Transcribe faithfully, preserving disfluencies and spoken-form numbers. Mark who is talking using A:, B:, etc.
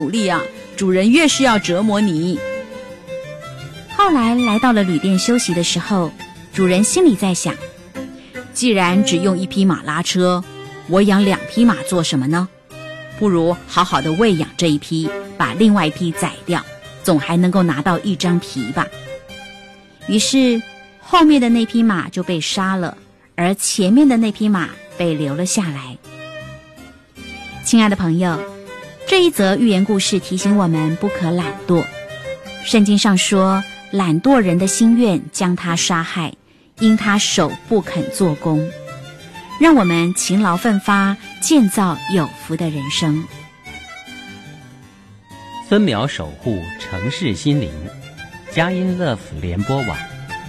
A: 努力啊，主人越是要折磨你。
B: 后来来到了旅店休息的时候，主人心里在想，
A: 既然只用一匹马拉车，我养两匹马做什么呢？不如好好的喂养这一匹，把另外一匹宰掉，总还能够拿到一张皮吧。
B: 于是后面的那匹马就被杀了，而前面的那匹马被留了下来。亲爱的朋友，这一则寓言故事提醒我们不可懒惰。圣经上说，懒惰人的心愿将他杀害，因他手不肯做工。让我们勤劳奋发，建造有福的人生。
C: 分秒守护城市心灵，佳音乐府联播网。